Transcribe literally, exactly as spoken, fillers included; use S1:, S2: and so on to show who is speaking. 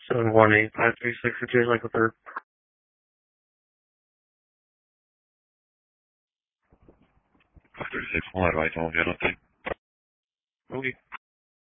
S1: seven one eight five three six for Jay Cycle Third.
S2: five three six, one, right, don't get nothing.
S1: Okay.